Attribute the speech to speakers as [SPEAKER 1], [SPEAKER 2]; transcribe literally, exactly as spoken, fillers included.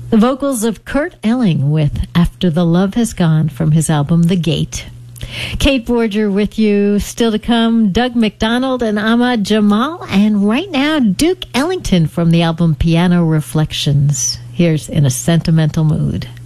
[SPEAKER 1] The vocals of Kurt Elling with After the Love Has Gone from his album The Gate. Kate Borger with you. Still to come, Doug McDonald and Ahmad Jamal. And right now, Duke Ellington from the album Piano Reflections. Here's In a Sentimental Mood.